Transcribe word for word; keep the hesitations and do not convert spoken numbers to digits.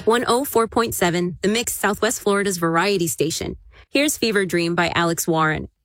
one oh four point seven, The Mix, Southwest Florida's variety station. Here's Fever Dream by Alex Warren.